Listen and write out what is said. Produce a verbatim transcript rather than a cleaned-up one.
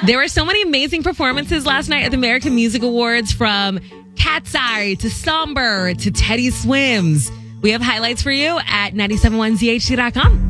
There were so many amazing performances last night at the American Music Awards, from Cat's Eye to Somber to Teddy Swims. We have highlights for you at nine seven one Z H C dot com.